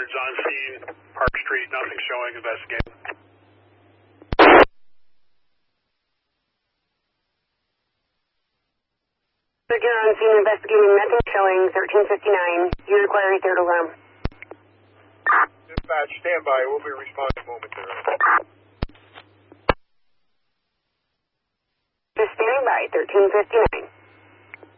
Records on scene, Park Street, nothing showing, investigate. You're on scene investigating nothing showing, 1359. You require a third alarm. Dispatch, stand by. We'll be responding momentarily. Just standing by, 1359.